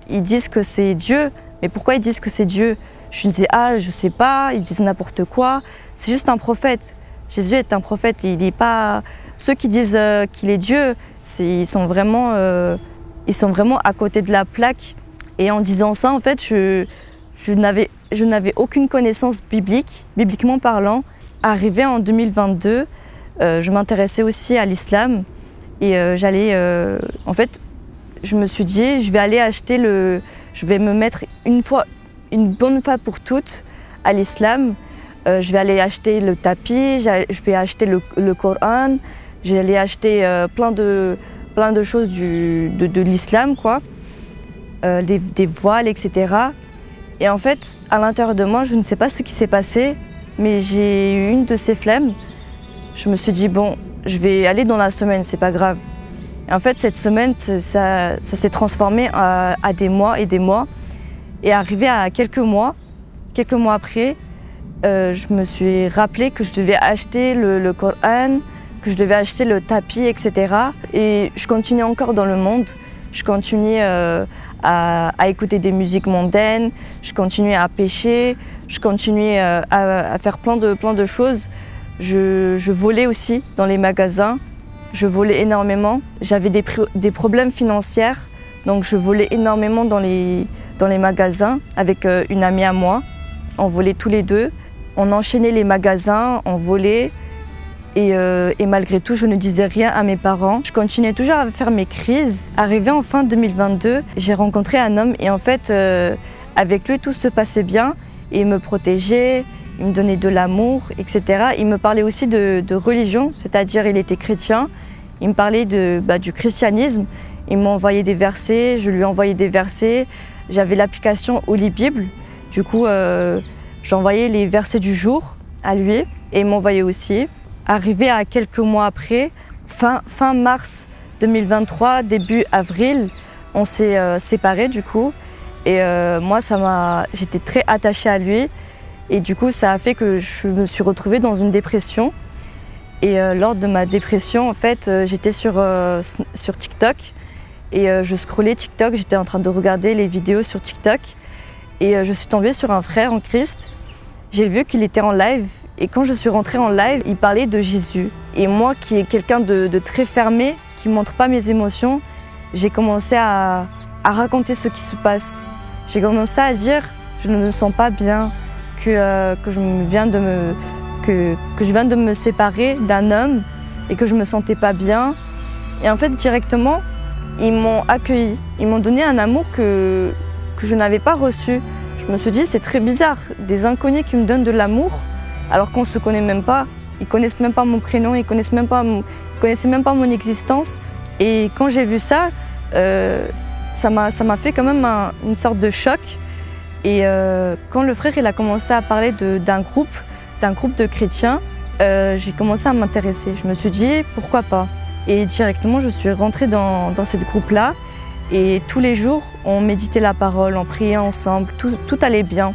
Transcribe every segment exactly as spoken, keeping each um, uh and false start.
ils disent que c'est Dieu. Mais pourquoi ils disent que c'est Dieu? Je disais, ah, je sais pas, ils disent n'importe quoi. C'est juste un prophète. Jésus est un prophète, il n'est pas... Ceux qui disent euh, qu'il est Dieu, c'est, ils, sont vraiment, euh, ils sont vraiment à côté de la plaque. Et en disant ça, en fait, je, je, n'avais, je n'avais aucune connaissance biblique, bibliquement parlant. Arrivé en deux mille vingt-deux, euh, je m'intéressais aussi à l'islam. Et euh, j'allais... Euh, en fait, je me suis dit, je vais aller acheter le... Je vais me mettre une fois, une bonne fois pour toutes à l'islam. Euh, je vais aller acheter le tapis, je vais acheter le, le Coran, je vais aller acheter euh, plein, de, plein de choses du, de, de l'islam, quoi. Euh, des, des voiles, et cetera. Et en fait, à l'intérieur de moi, je ne sais pas ce qui s'est passé, mais j'ai eu une de ces flemmes. Je me suis dit, bon, je vais aller dans la semaine, c'est pas grave. Et en fait, cette semaine, ça, ça, ça s'est transformé à, à des mois et des mois. Et arrivé à quelques mois, quelques mois après, euh, je me suis rappelé que je devais acheter le, le Coran, que je devais acheter le tapis, et cetera. Et je continuais encore dans le monde. Je continuais euh, à, à écouter des musiques mondaines, je continuais à pêcher, je continuais euh, à, à faire plein de, plein de choses. Je, je volais aussi dans les magasins. Je volais énormément. J'avais des, des problèmes financiers, donc je volais énormément dans les, dans les magasins avec euh, une amie à moi. On volait tous les deux. On enchaînait les magasins, on volait. Et, euh, et malgré tout, je ne disais rien à mes parents. Je continuais toujours à faire mes crises. Arrivé en fin deux mille vingt-deux, j'ai rencontré un homme et en fait, euh, avec lui, tout se passait bien. Et il me protégeait, il me donnait de l'amour, et cetera. Il me parlait aussi de, de religion, c'est-à-dire il était chrétien. Il me parlait de, bah, du christianisme. Il m'envoyait des versets, je lui envoyais des versets. J'avais l'application Holy Bible. Du coup, euh, j'envoyais les versets du jour à lui et il m'envoyait aussi. Arrivé à quelques mois après, fin, fin mars deux mille vingt-trois, début avril, on s'est euh, séparés du coup. Et euh, moi, ça m'a, j'étais très attachée à lui. Et du coup, ça a fait que je me suis retrouvée dans une dépression. Et euh, lors de ma dépression, en fait, euh, j'étais sur, euh, sur TikTok. Et euh, je scrollais TikTok, j'étais en train de regarder les vidéos sur TikTok. Et euh, je suis tombée sur un frère en Christ. J'ai vu qu'il était en live. Et quand je suis rentrée en live, il parlait de Jésus. Et moi, qui est quelqu'un de, de très fermé, qui ne montre pas mes émotions, j'ai commencé à, à raconter ce qui se passe. J'ai commencé à dire « je ne me sens pas bien, que, euh, que, je viens de me, que, que je viens de me séparer d'un homme et que je ne me sentais pas bien ». Et en fait, directement, ils m'ont accueilli. Ils m'ont donné un amour que, que je n'avais pas reçu. Je me suis dit « c'est très bizarre, des inconnus qui me donnent de l'amour ». Alors qu'on ne se connaît même pas, ils ne connaissent même pas mon prénom, ils ne connaissent même pas mon, ils connaissaient même pas mon existence. Et quand j'ai vu ça, euh, ça m'a ça m'a fait quand même un, une sorte de choc. Et euh, quand le frère il a commencé à parler de, d'un groupe, d'un groupe de chrétiens, euh, j'ai commencé à m'intéresser. Je me suis dit pourquoi pas. Et directement je suis rentrée dans, dans ce groupe-là. Et tous les jours, on méditait la parole, on priait ensemble, tout, tout allait bien.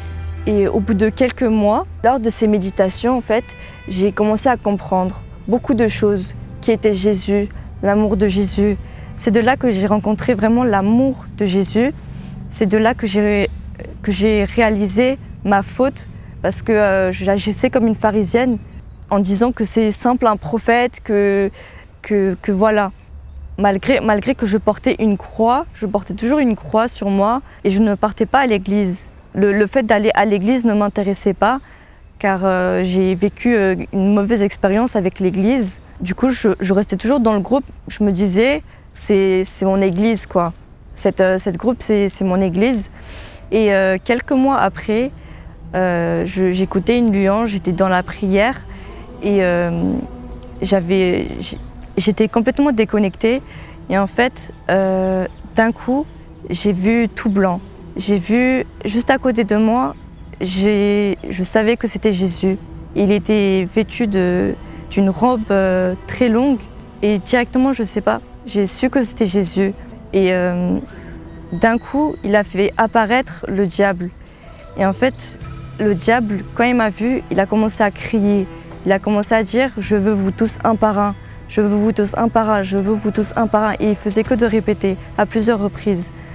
Et au bout de quelques mois, lors de ces méditations, en fait, j'ai commencé à comprendre beaucoup de choses, qui était Jésus, l'amour de Jésus. C'est de là que j'ai rencontré vraiment l'amour de Jésus. C'est de là que j'ai, que j'ai réalisé ma faute, parce que euh, j'agissais comme une pharisienne, en disant que c'est simple un prophète, que, que, que voilà. Malgré, malgré que je portais une croix, je portais toujours une croix sur moi, et je ne partais pas à l'église. Le, le fait d'aller à l'église ne m'intéressait pas car euh, j'ai vécu euh, une mauvaise expérience avec l'église. Du coup, je, je restais toujours dans le groupe. Je me disais, c'est, c'est mon église, quoi. Cette, euh, cette groupe, c'est, c'est mon église. Et euh, quelques mois après, euh, je, j'écoutais une louange, j'étais dans la prière et euh, j'avais, j'étais complètement déconnectée. Et en fait, euh, d'un coup, j'ai vu tout blanc. J'ai vu, juste à côté de moi, j'ai, je savais que c'était Jésus. Il était vêtu de, d'une robe euh, très longue et directement, je ne sais pas, j'ai su que c'était Jésus. Et euh, d'un coup, il a fait apparaître le diable. Et en fait, le diable, quand il m'a vu, il a commencé à crier. Il a commencé à dire « je veux vous tous un par un, je veux vous tous un par un, je veux vous tous un par un ». Et il faisait que de répéter à plusieurs reprises.